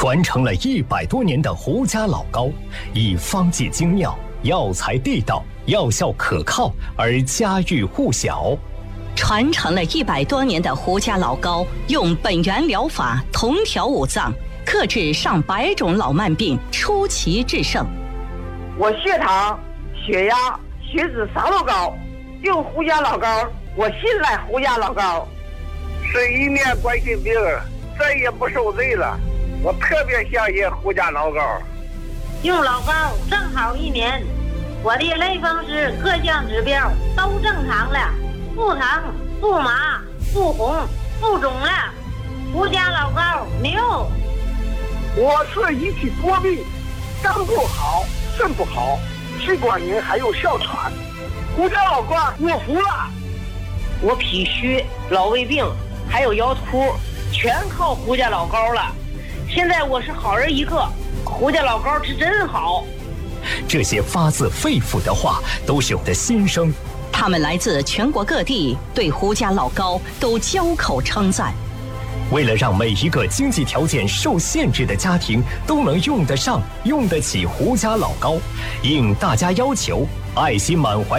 传承了100多年的胡家老高，以方剂精妙、药材地道、药效可靠而家喻户晓。 传承了100多年的胡家老高，用本源疗法同调五脏，克制上百种老慢病，出奇制胜。 我血糖、血压、血脂啥都高，用胡家老高，我信赖胡家老高。 是一年冠心病，再也不受罪了。我特别相信胡家老高。 用老高正好1年，我的类风湿各项指标都正常了，不疼、不麻、不红、不肿了。胡家老高牛！ 我是一体多病，肝不好，肾不好，气管炎还有哮喘。胡家老高，我服了。 我脾虚、老胃病还有腰突，全靠胡家老高了。现在我是好人一个，胡家老高是真好。 这些发自肺腑的话，都是我的心声。 他们来自全国各地，对胡家老高都交口称赞。 为了让每一个经济条件受限制的家庭都能用得上、用得起胡家老高，应大家要求，爱心满怀